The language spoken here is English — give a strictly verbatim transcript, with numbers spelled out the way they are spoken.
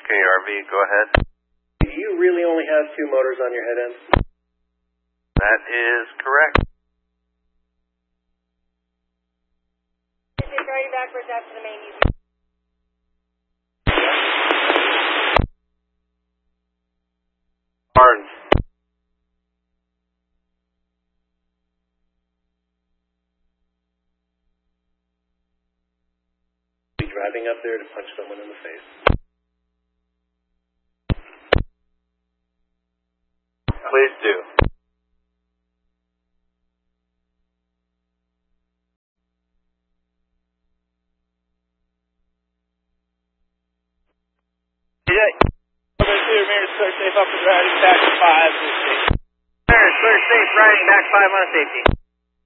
K R V, go ahead. Do you really only have two motors on your head end? That is correct. Driving backwards after the main user. Barnes. Be driving up there to punch someone in the face. Please do. Yeah. Mariners clear safe up and riding back to five. Mariners clear safe, riding back five on safety.